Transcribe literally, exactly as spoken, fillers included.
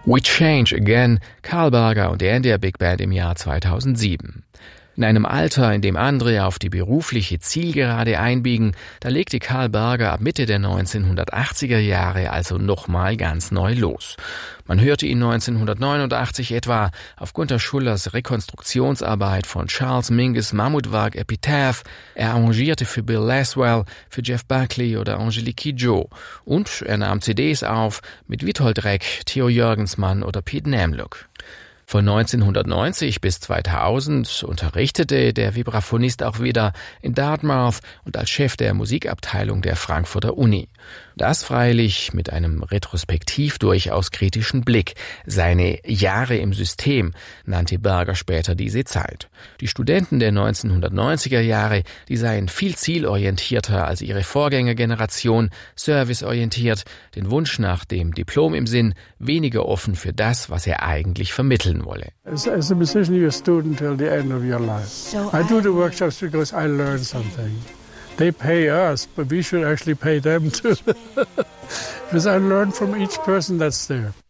We Change Again, Carl Berger und er in der Big Band im Jahr zweitausendsieben. In einem Alter, in dem andere auf die berufliche Zielgerade einbiegen, da legte Carl Berger ab Mitte der neunzehnhundertachtziger Jahre also nochmal ganz neu los. Man hörte ihn neunzehnhundertneunundachtzig etwa auf Gunther Schullers Rekonstruktionsarbeit von Charles Mingus Mammutwerk Epitaph. Er arrangierte für Bill Laswell, für Jeff Buckley oder Angelique Kidjo. Und er nahm C Ds auf mit Witold Reck, Theo Jürgensmann oder Pete Namlook. Von neunzehnhundertneunzig bis zweitausend unterrichtete der Vibraphonist auch wieder in Dartmouth und als Chef der Musikabteilung der Frankfurter Uni. Das freilich mit einem retrospektiv durchaus kritischen Blick. Seine Jahre im System nannte Berger später diese Zeit. Die Studenten der neunzehnhundertneunziger Jahre, die seien viel zielorientierter als ihre Vorgängergeneration, serviceorientiert, den Wunsch nach dem Diplom im Sinn, weniger offen für das, was er eigentlich vermitteln wolle. As, as a musician, you're a student till the end of your life. So I do the workshops because I learn something. They pay us, but we should actually pay them too. Because I learn from each person that's there.